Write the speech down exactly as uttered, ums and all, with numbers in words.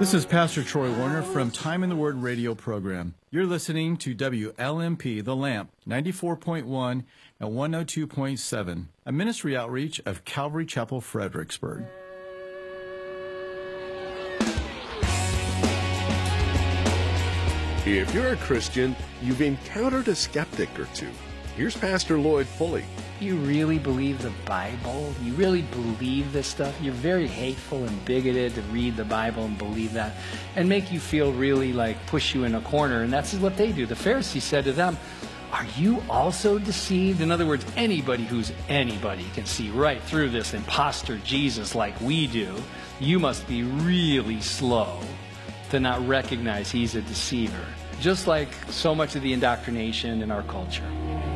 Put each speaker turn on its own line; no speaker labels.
This is Pastor Troy Warner from Time in the Word radio program. You're listening to W L M P The Lamp, ninety-four point one and one oh two point seven, a ministry outreach of Calvary Chapel, Fredericksburg.
If you're a Christian, you've encountered a skeptic or two. Here's Pastor Lloyd Pulley.
You really believe the Bible? You really believe this stuff? You're very hateful and bigoted to read the Bible and believe that and make you feel really like push you in a corner. And that's what they do. The Pharisees said to them, are you also deceived? In other words, anybody who's anybody can see right through this imposter Jesus like we do. You must be really slow to not recognize he's a deceiver. Just like so much of the indoctrination in our culture.